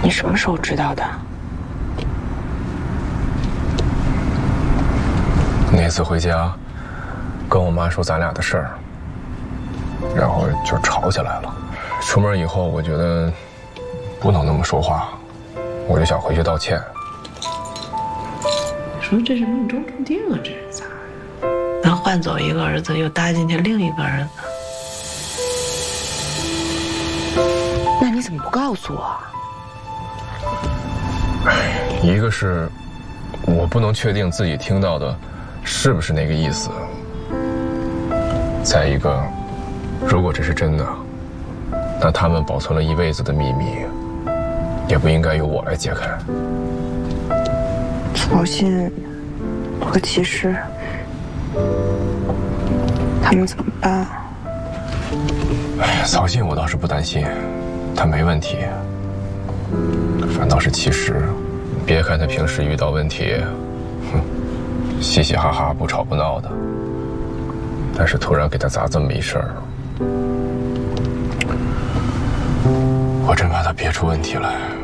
你什么时候知道的？ 那次回家，跟我妈说咱俩的事儿，然后就吵起来了。出门以后，我觉得不能那么说话，我就想回去道歉。 说这是命中注定啊，这是咋的？咱换走一个儿子，又搭进去另一个儿子，那你怎么不告诉我？ 一个是我不能确定自己听到的是不是那个意思，再一个，如果这是真的，那他们保存了一辈子的秘密，也不应该由我来揭开。 曹鑫和骑士，他们怎么办？ 哎呀，曹鑫我倒是不担心，他没问题。反倒是其实，别看他平时遇到问题，嘻嘻哈哈不吵不闹的，但是突然给他砸这么一事儿，我真怕他憋出问题来。